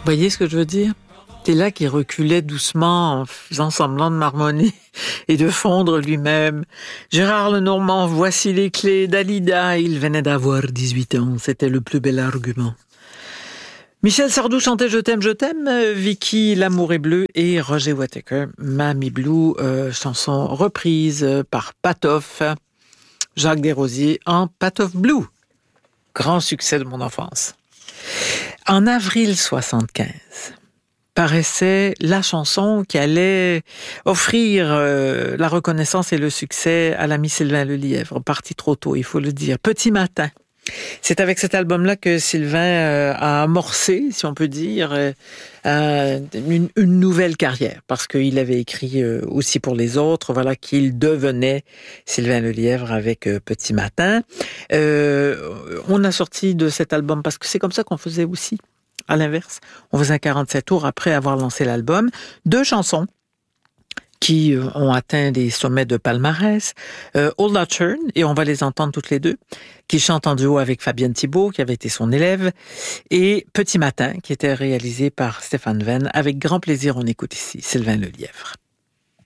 Voyez ce que je veux dire? C'est là qu'il reculait doucement en faisant semblant de marmonner et de fondre lui-même. Gérard Lenormand, voici les clés d'Alida. Il venait d'avoir 18 ans. C'était le plus bel argument. Michel Sardou chantait Je t'aime, Vicky L'amour est bleu et Roger Whittaker, Mamie Blue, chanson reprise par Patof, Jacques Desrosiers en Patof Blue. Grand succès de mon enfance. En avril 75, paraissait la chanson qui allait offrir la reconnaissance et le succès à l'ami Sylvain Lelièvre, parti trop tôt, il faut le dire. Petit matin. C'est avec cet album-là que Sylvain a amorcé, si on peut dire, une nouvelle carrière, parce qu'il avait écrit aussi pour les autres, voilà, qu'il devenait Sylvain Lelièvre avec Petit Matin. On a sorti de cet album, parce que c'est comme ça qu'on faisait aussi, à l'inverse. On faisait un 47 tours après avoir lancé l'album. 2 chansons qui ont atteint des sommets de palmarès. Old That Turn, et on va les entendre toutes les deux, qui chante en duo avec Fabienne Thibault, qui avait été son élève, et Petit Matin, qui était réalisé par Stéphane Venn. Avec grand plaisir, on écoute ici Sylvain Lelièvre.